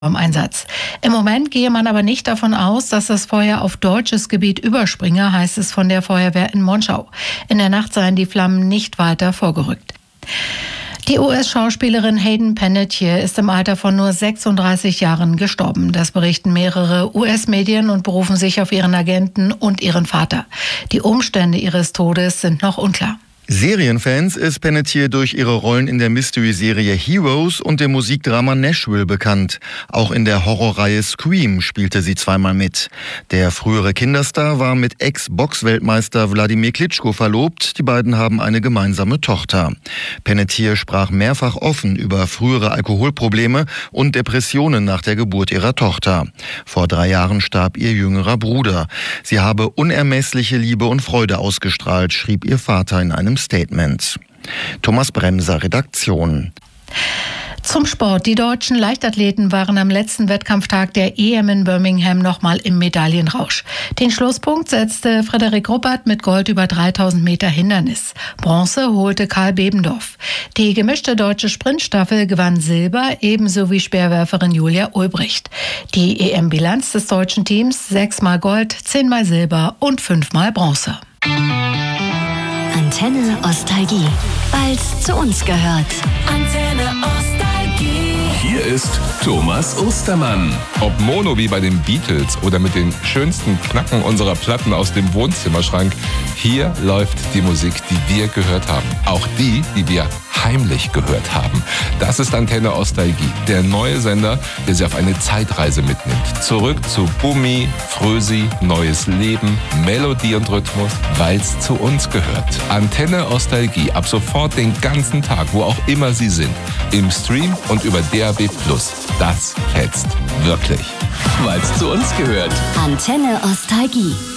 im Einsatz. Im Moment gehe man aber nicht davon aus, dass das Feuer auf deutsches Gebiet überspringe, heißt es von der Feuerwehr in Monschau. In der Nacht seien die Flammen nicht weiter vorgerückt. Die US-Schauspielerin Hayden Panettiere ist im Alter von nur 36 Jahren gestorben. Das berichten mehrere US-Medien und berufen sich auf ihren Agenten und ihren Vater. Die Umstände ihres Todes sind noch unklar. Serienfans ist Panettiere durch ihre Rollen in der Mystery-Serie Heroes und dem Musikdrama Nashville bekannt. Auch in der Horrorreihe Scream spielte sie zweimal mit. Der frühere Kinderstar war mit Ex-Box-Weltmeister Wladimir Klitschko verlobt. Die beiden haben eine gemeinsame Tochter. Panettiere sprach mehrfach offen über frühere Alkoholprobleme und Depressionen nach der Geburt ihrer Tochter. Vor 3 Jahren starb ihr jüngerer Bruder. Sie habe unermessliche Liebe und Freude ausgestrahlt, schrieb ihr Vater in einem Statement. Thomas Bremser, Redaktion. Zum Sport. Die deutschen Leichtathleten waren am letzten Wettkampftag der EM in Birmingham nochmal im Medaillenrausch. Den Schlusspunkt setzte Frederik Ruppert mit Gold über 3000 Meter Hindernis. Bronze holte Karl Bebendorf. Die gemischte deutsche Sprintstaffel gewann Silber, ebenso wie Speerwerferin Julia Ulbricht. Die EM-Bilanz des deutschen Teams: 6-mal Gold, 10-mal Silber und 5-mal Bronze. Antenne Ostalgie, weil's zu uns gehört. Antenne Ostalgie. Hier ist Thomas Ostermann. Ob Mono wie bei den Beatles oder mit den schönsten Knacken unserer Platten aus dem Wohnzimmerschrank, hier läuft die Musik, die wir gehört haben. Auch die wir heimlich gehört haben. Das ist Antenne Ostalgie, der neue Sender, der Sie auf eine Zeitreise mitnimmt. Zurück zu Bummi, Frösi, neues Leben, Melodie und Rhythmus, weil's zu uns gehört. Antenne Ostalgie, ab sofort den ganzen Tag, wo auch immer Sie sind. Im Stream und über DAB+. Das fetzt wirklich. Weil's zu uns gehört. Antenne Ostalgie.